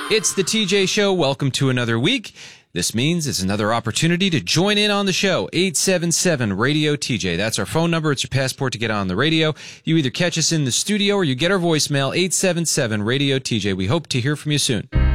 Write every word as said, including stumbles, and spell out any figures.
It's the T J Show. Welcome to another week. This means it's another opportunity to join in on the show. eight seven seven radio T J. That's our phone number. It's your passport to get on the radio. You either catch us in the studio or you get our voicemail, eight seven seven radio T J. We hope to hear from you soon.